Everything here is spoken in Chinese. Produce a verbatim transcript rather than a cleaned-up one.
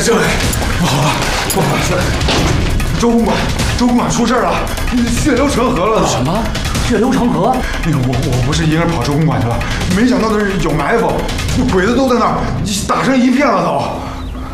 政委，不好了，不好了！周公馆，周公馆出事了，血流成河了！ 什么？血流成河？ 那个我我不是一个人跑周公馆去了，没想到那是有埋伏，鬼子都在那儿，打成一片了都。